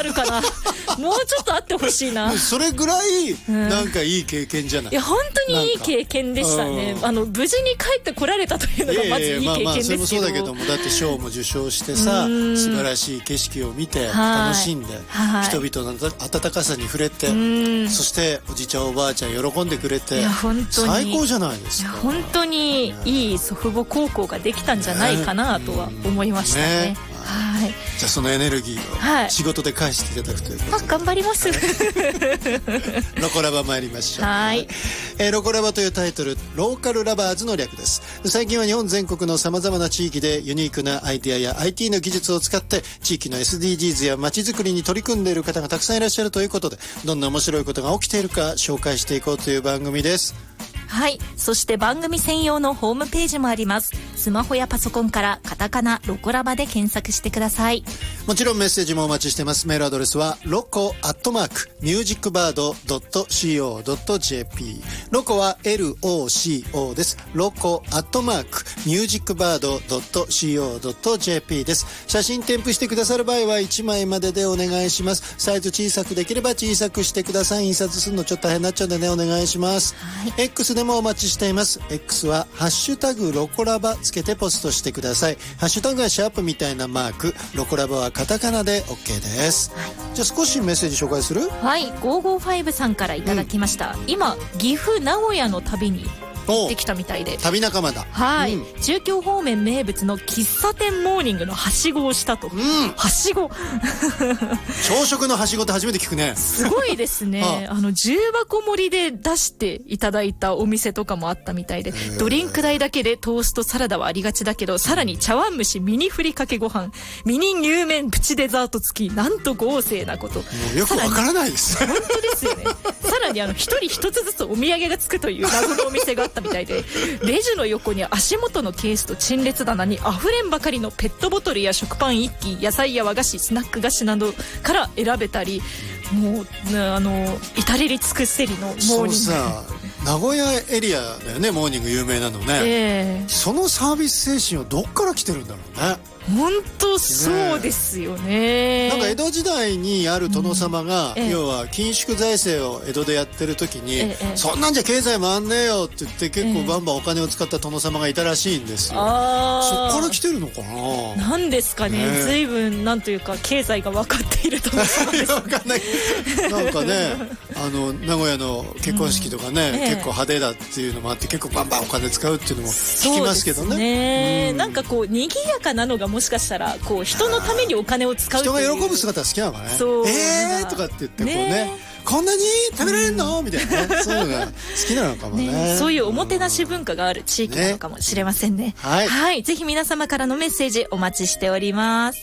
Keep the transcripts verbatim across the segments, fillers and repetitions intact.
あるかなもうちょっとあってほしいな。 それぐらいなんかいい経験じゃない、うん、 いや本当にいい経験でしたね。あの無事に帰ってこられたというのがまずいい経験ですけど、いやいや、まあまあそれもそうだけども、だって賞も受賞してさ、素晴らしい景色を見て楽しんで、人々の温かさに触れて、そしておじいちゃんおばあちゃん喜んでくれて、いや本当に最高じゃないですか。 本当にいい祖父母孝行ができたんじゃないかなとは思いましたね。ね、はい、 じゃあそのエネルギーを仕事で返していただくということで、はい、 頑張りますロコラバ参りましょう。 はい、 えー、ロコラバというタイトル、ローカルラバーズの略です。最近は日本全国のさまざまな地域でユニークなアイデアや アイティー の技術を使って地域の エスディージーズ や街づくりに取り組んでいる方がたくさんいらっしゃるということで、どんな面白いことが起きているか紹介していこうという番組です。 はい、そして番組専用のホームページもあります。スマホやパソコンからカタカナロコラバで検索してください。 もちろんメッセージもお待ちしてます。メールアドレスはロコアットマークミュージックバードドットシーオードットジェーピー、 ロコは エルオーシーオー です。ロコアットマークミュージックバードドットシーオードットジェーピー です。写真添付してくださる場合はいちまいまででお願いします。サイズ小さくできれば小さくしてください。印刷するのちょっと大変になっちゃうんでね、お願いします。はい、X でもお待ちしています。 X はハッシュタグロコラバつけてポストしてください。ハッシュタグはシャープみたいなマーク、ロコラバはカタカナで OK です。はい、じゃあ少しメッセージ紹介する。 はい、ごーごーごさんからいただきました。うん、今岐阜名古屋の旅に行ってきたみたいで、 旅仲間だ。 はい、うん、中京方面名物の喫茶店モーニングのはしごをしたと。うん、はしご朝食のはしごって初めて聞くね。 すごいですね。あの重箱盛りで出していただいたお店とかもあったみたいで、ドリンク代だけでトーストサラダはありがちだけど、さらに茶碗蒸しミニふりかけご飯ミニ乳麺プチデザート付き、なんと豪勢なこと。もうよくわからないです。 本当ですよね。さらにあの一人一つずつお土産がつくという謎のお店があったみたいで、レジの横に足元のケースと陳列棚に溢れんばかりのペットボトルや食パン一機、野菜や和菓子、スナック菓子などから選べたり、もうあの至れり尽くせりのモーニング。 そうさ、名古屋エリアだよね、モーニング有名なのね。えー、そのサービス精神はどっから来てるんだろうね。 本当そうですよね。 なんか江戸時代にある殿様が、うん、要は緊縮財政を江戸でやってる時に、ええ、そんなんじゃ経済回んねえよって言って結構バンバンお金を使った殿様がいたらしいんですよ。あ、そっから来てるのかな。 なんですかね、ね、随分なんというか経済が分かっている殿様です、ね、 分かんない。なんかね、あの名古屋の結婚式とかね、うん、結構派手だっていうのもあって結構バンバンお金使うっていうのも聞きますけどね。そうですね、うん、なんかこう賑やかなのがもしかしたらこう人のためにお金を使うっていう、人が喜ぶ姿好きなのかね。そう、えーとかって言ってこう ね, ねこんなに食べられるの、うん、みたいなね、そういうのが好きなのかも ね, ねそういうおもてなし文化がある地域なのかもしれません ね, ね、はい、はい、ぜひ皆様からのメッセージお待ちしております。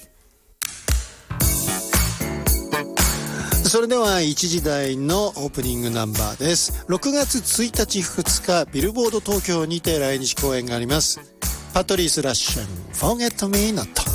それではいちじ台のオープニングナンバーです。ろくがつついたちふつかビルボード東京にて来日公演があります。パトリース・ラッシャン Forget Me Not。